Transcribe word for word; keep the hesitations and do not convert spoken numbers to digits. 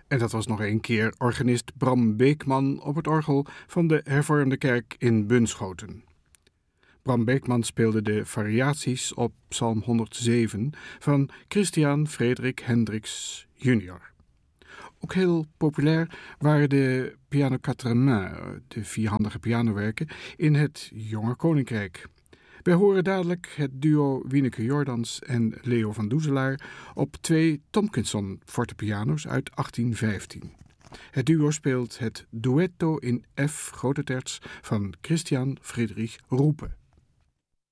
En dat was nog een keer organist Bram Beekman op het orgel van de hervormde kerk in Bunschoten. Bram Beekman speelde de variaties op Psalm honderdzeven van Christian Frederik Hendricks junior Ook heel populair waren de piano quatre mains, de vierhandige pianowerken, in het jonge koninkrijk. Wij horen dadelijk het duo Wieneke Jordans en Leo van Doezelaar op twee Tomkinson fortepiano's uit achttien vijftien. Het duo speelt het duetto in F grote terts van Christian Friedrich Roope.